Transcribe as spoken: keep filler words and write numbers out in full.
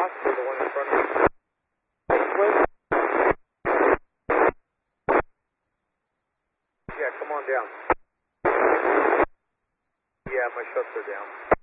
possibly the one in front of me. Yeah, come on down. Yeah, my shuts are down.